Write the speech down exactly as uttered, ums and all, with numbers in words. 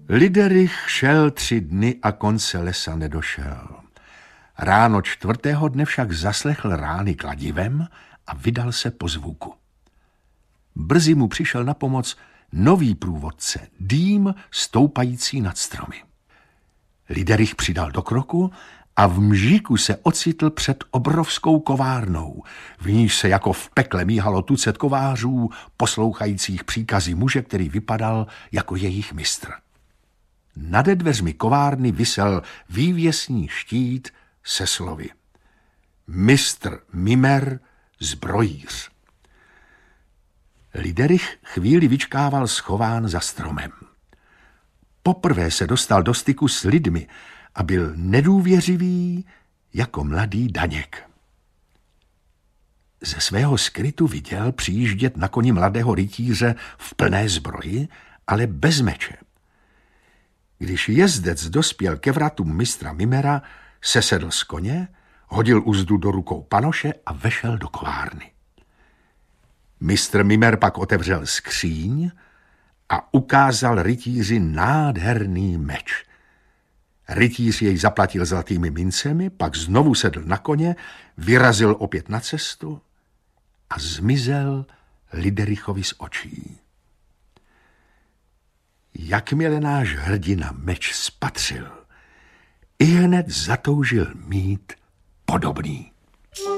Liderich šel tři dny a konce lesa nedošel. Ráno čtvrtého dne však zaslechl rány kladivem a vydal se po zvuku. Brzy mu přišel na pomoc nový průvodce, dým stoupající nad stromy. Liderich přidal do kroku a v mžíku se ocitl před obrovskou kovárnou, v níž se jako v pekle míhalo tucet kovářů, poslouchajících příkazy muže, který vypadal jako jejich mistr. Nade dveřmi kovárny visel vývěsní štít se slovy: Mistr Mimer, zbrojíř. Liderich chvíli vyčkával schován za stromem. Poprvé se dostal do styku s lidmi a byl nedůvěřivý jako mladý daněk. Ze svého skrytu viděl přijíždět na koni mladého rytíře v plné zbroji, ale bez meče. Když jezdec dospěl ke vratům mistra Mimera, sesedl z koně, hodil uzdu do rukou panoše a vešel do kovárny. Mistr Mimer pak otevřel skříň a ukázal rytíři nádherný meč. Rytíř jej zaplatil zlatými mincemi, pak znovu sedl na koně, vyrazil opět na cestu a zmizel Liderichovi z očí. Jakmile náš hrdina meč spatřil, ihned zatoužil mít podobný.